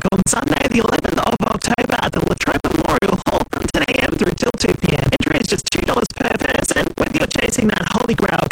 on Sunday, the 11th of October at the Latrobe Memorial Hall from 10 a.m. through till 2 p.m. Entry is just $2 per person. Whether you're chasing that holy grail